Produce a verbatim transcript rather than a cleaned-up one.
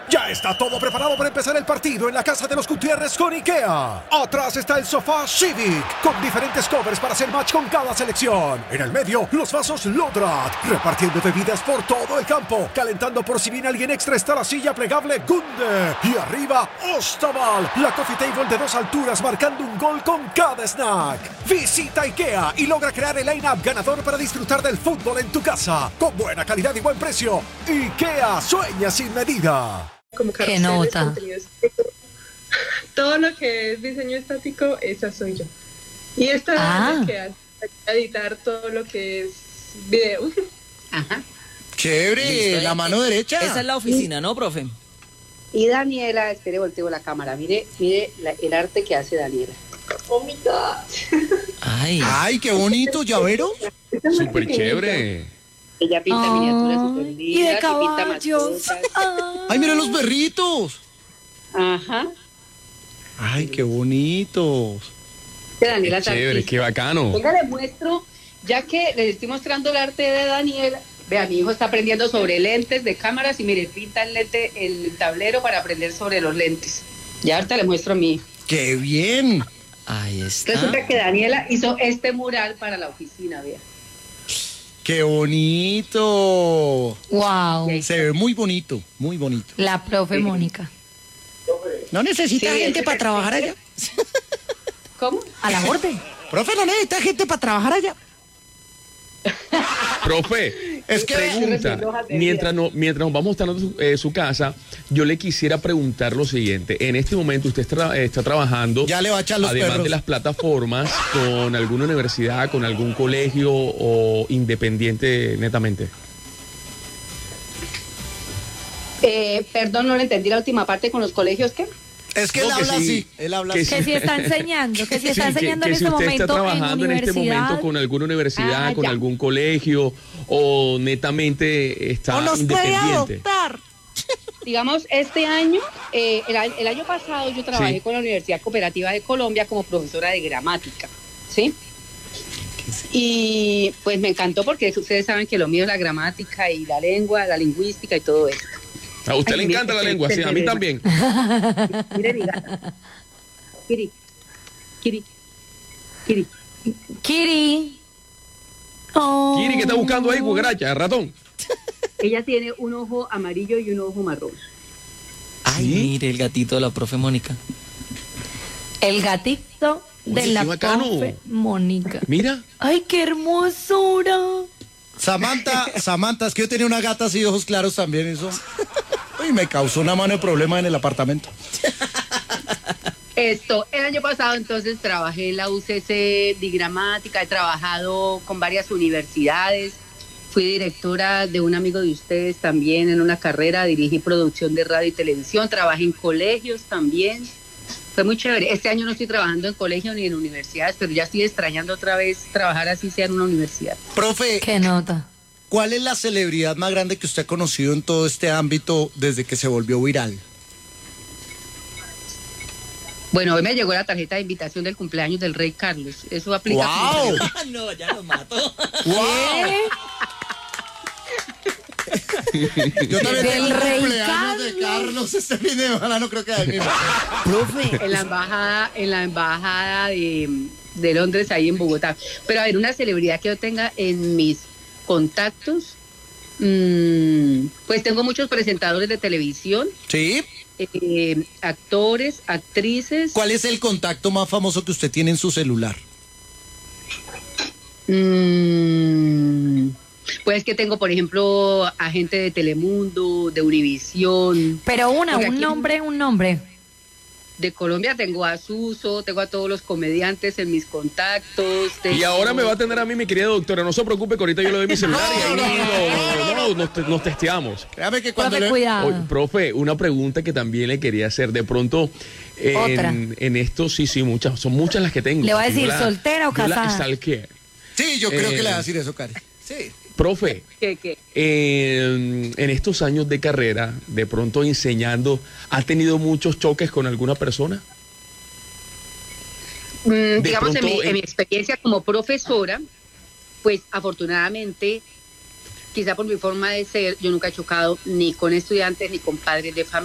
Ya está todo preparado para empezar el partido en la casa de los Gutiérrez con IKEA. Atrás está el sofá Civic, con diferentes covers para hacer match con cada selección. En el medio, los vasos Lodrat, repartiendo bebidas por todo el campo. Calentando por si viene alguien extra está la silla plegable Gunde. Y arriba, Ostaval, la coffee table de dos alturas marcando un gol con cada snack. Visita IKEA y logra crear el line-up ganador para disfrutar del fútbol en tu casa. Con buena calidad y buen precio. IKEA, sueña sin medida. Como ¿Qué nota? Todo lo que es diseño estático, esa soy yo. Y esta Ah. es la que hace editar todo lo que es video. Ajá. Chévere, Listo, la eh, mano derecha. Esa es la oficina, ¿no, profe? Y Daniela, espere, volteo la cámara. Mire, mire la- el arte que hace Daniela. Oh my God. Ay, Ay, qué bonito, llavero. Esta es la Súper pequeñita. chévere. Ella pinta Ay, miniaturas súper y de lindas, pinta caballos. mascotas. Ay, mira los perritos. Ajá. Ay, qué bonitos. Que Daniela Qué es chévere, artista. qué bacano. Venga, le muestro, ya que les estoy mostrando el arte de Daniela. Vea, mi hijo está aprendiendo sobre lentes de cámaras y mire, pinta el lente, el tablero para aprender sobre los lentes. Ya ahorita le muestro a mi hijo. Qué bien. ahí está. Resulta que Daniela hizo este mural para la oficina, vea. Qué bonito. Wow. Se ve muy bonito, muy bonito. La profe Mónica. ¿No necesita Sí, gente ese para es- trabajar allá? ¿Cómo? A la orden. Profe, ¿no necesita gente para trabajar allá? Profe, Es que pregunta, mientras, no, mientras nos vamos mostrando su, eh, su casa, yo le quisiera preguntar lo siguiente. En este momento usted está, está trabajando, ya le va a echar los además perros. de las plataformas, con alguna universidad, con algún colegio o independiente netamente. Eh, perdón, no le entendí la última parte con los colegios, ¿qué? Es que No, él que habla sí, así. Él habla que así. Que si está enseñando, que si está Sí, que- enseñando que en si este usted momento está trabajando en en este universidad. momento con alguna universidad, Ah, con ya. algún colegio o netamente está O nos puede independiente. adoptar. Digamos, este año, eh, el, a- el año pasado yo trabajé Sí. con la Universidad Cooperativa de Colombia como profesora de gramática, ¿sí? Y pues me encantó porque ustedes saben que lo mío es la gramática y la lengua, la lingüística y todo esto. A usted Ay, le mira, encanta la este- lengua, sí, este a mí tema. también. Mire mi gata. Kiri, Kiri, Kiri. Kiri. Oh. Kiri, ¿qué está buscando ahí, cucaracha, ratón? Ella tiene un ojo amarillo y un ojo marrón. Ay, ¿Sí? mire el gatito de la profe Mónica. El gatito de Oye, la qué bacano. profe Mónica. Mira, Ay, qué hermosura. Samantha, Samantha, es que yo tenía una gata así de ojos claros también, eso. Uy, me causó una mano de problema en el apartamento. Esto, el año pasado entonces trabajé en la U C C de gramática, he trabajado con varias universidades, fui directora de un amigo de ustedes también en una carrera, dirigí producción de radio y televisión, trabajé en colegios también, fue muy chévere. Este año no estoy trabajando en colegios ni en universidades, pero ya estoy extrañando otra vez trabajar así sea en una universidad. Profe, Qué nota. ¿cuál es la celebridad más grande que usted ha conocido en todo este ámbito desde que se volvió viral? Bueno, hoy me llegó la tarjeta de invitación del cumpleaños del rey Carlos, eso aplica. ¡Wow! Ah, no, ya lo mato. ¡Wow! Yo también Del tengo un rey cumpleaños de Carlos este fin de semana, no creo que hay mismo. Profe, En la embajada, en la embajada de, de Londres, ahí en Bogotá. Pero a ver, una celebridad que yo tenga en mis contactos, mm, pues tengo muchos presentadores de televisión, ¿Sí? eh, actores, actrices. ¿Cuál es el contacto más famoso que usted tiene en su celular? Mm, pues que tengo, por ejemplo, a gente de Telemundo, de Univisión. Pero una, Porque un aquí- nombre, un nombre. De Colombia tengo a Suso, tengo a todos los comediantes en mis contactos. y tengo- ahora me va a tener a mí, mi querida doctora. No se preocupe que ahorita yo le doy mi celular y ahí No, no, no, no, no, nos, te- nos testeamos. Créame que cuando Profe, le... cuidado. Oye, profe, una pregunta que también le quería hacer. De pronto, Otra. en, en esto, sí, sí, muchas, son muchas las que tengo. Le voy a Yo decir, la- ¿soltera o yo la casada? stalkeé. Sí, yo creo Eh, que le va a decir eso, Cari. Sí. Profe, ¿Qué, qué? en, en estos años de carrera, de pronto enseñando, ¿ha tenido muchos choques con alguna persona? Mm, De digamos, en mi, pronto, en en- mi experiencia como profesora, pues afortunadamente, quizá por mi forma de ser, yo nunca he chocado ni con estudiantes ni con padres de familia.